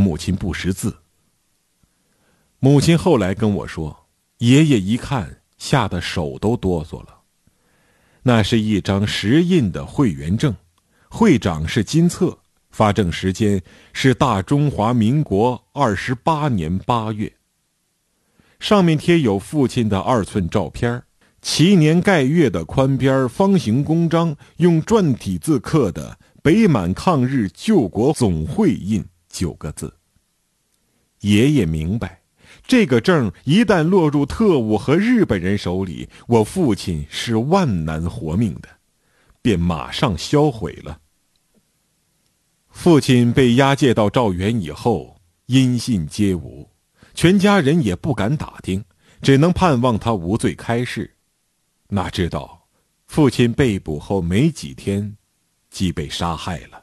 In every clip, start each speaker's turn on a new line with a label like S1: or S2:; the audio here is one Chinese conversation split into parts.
S1: 母亲不识字。母亲后来跟我说，爷爷一看吓得手都哆嗦了。那是一张实印的会员证，会长是金策，发证时间是大中华民国28年8月。上面贴有父亲的2寸照片，齐年盖月的宽边方形公章，用篆体字刻的北满抗日救国总会印9个字。爷爷明白，这个证一旦落入特务和日本人手里，我父亲是万难活命的，便马上销毁了。父亲被押解到赵园以后，音信皆无，全家人也不敢打听，只能盼望他无罪开释。哪知道父亲被捕后没几天即被杀害了。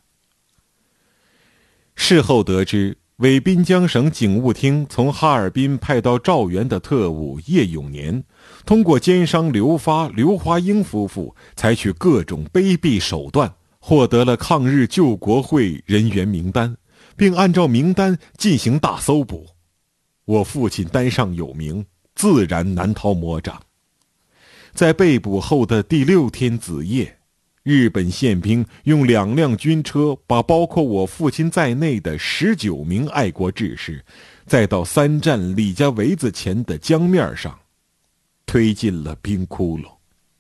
S1: 事后得知，伪滨江省警务厅从哈尔滨派到赵园的特务叶永年，通过奸商刘发、刘华英夫妇采取各种卑鄙手段，获得了抗日救国会人员名单，并按照名单进行大搜捕。我父亲单上有名，自然难逃魔掌。在被捕后的第6天子夜，日本宪兵用2辆军车把包括我父亲在内的19名爱国志士，再到3站李家围子前的江面上，推进了冰窟窿。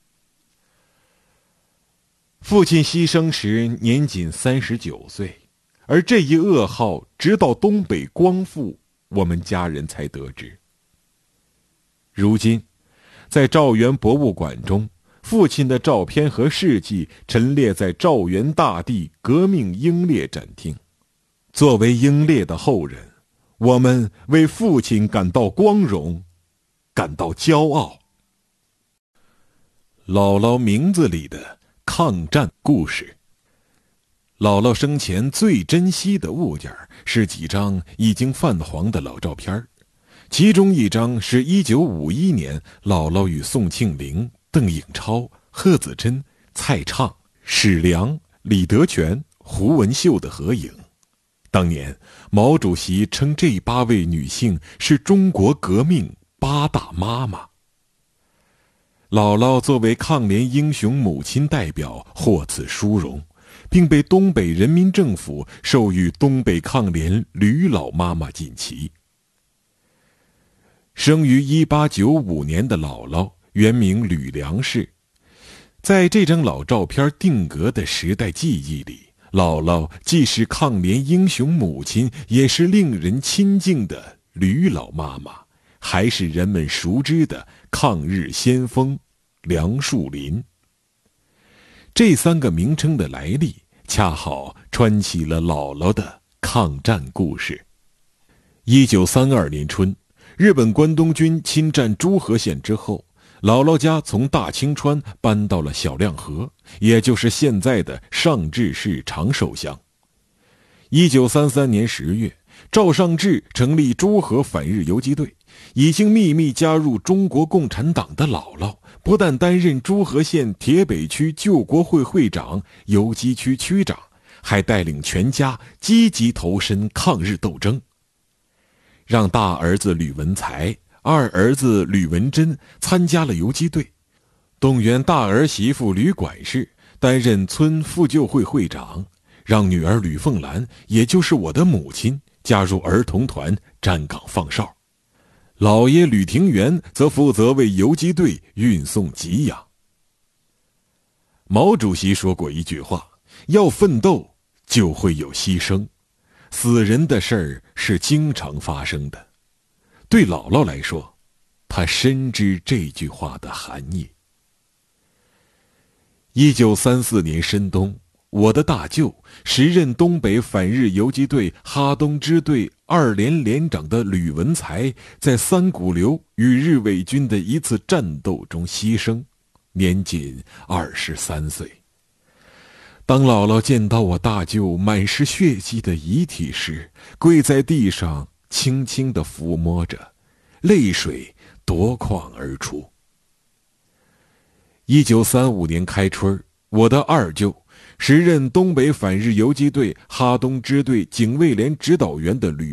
S1: 父亲牺牲时年仅39岁，而这一噩耗直到东北光复，我们家人才得知。如今，在赵园博物馆中，父亲的照片和事迹陈列在赵园大地革命英烈展厅。作为英烈的后人，我们为父亲感到光荣，感到骄傲。姥姥名字里的抗战故事。姥姥生前最珍惜的物件是几张已经泛黄的老照片，其中一张是1951年姥姥与宋庆龄、邓颖超、贺子珍、蔡畅、史良、李德全、胡文秀的合影。当年毛主席称这8位女性是中国革命8大妈妈。姥姥作为抗联英雄母亲代表获此殊荣，并被东北人民政府授予东北抗联吕老妈妈锦旗。生于1895年的姥姥原名吕良氏，在这张老照片定格的时代记忆里，姥姥既是抗联英雄母亲，也是令人亲近的吕老妈妈，还是人们熟知的抗日先锋梁树林。这3个名称的来历，恰好穿起了姥姥的抗战故事。1932年春，日本关东军侵占诸河县之后，姥姥家从大清川搬到了小亮河，也就是现在的上治市长寿乡。1933年10月，赵尚志成立诸河反日游击队。已经秘密加入中国共产党的姥姥，不但担任诸河县铁北区救国会会长、游击区区长，还带领全家积极投身抗日斗争。让大儿子吕文才、二儿子吕文珍参加了游击队，动员大儿媳妇吕管事担任村妇救会会长，让女儿吕凤兰，也就是我的母亲，加入儿童团站岗放哨。老爷吕廷元则负责为游击队运送给养。毛主席说过一句话，要奋斗就会有牺牲，死人的事儿是经常发生的。对姥姥来说，她深知这句话的含义。1934年深冬，我的大舅，时任东北反日游击队哈东支队2连连长的吕文才，在三鼓流与日伪军的一次战斗中牺牲，年仅23岁。当姥姥见到我大舅满是血迹的遗体时，跪在地上轻轻地抚摸着，泪水夺眶而出。1935年开春，我的二舅，时任东北反日游击队哈东支队警卫连指导员的吕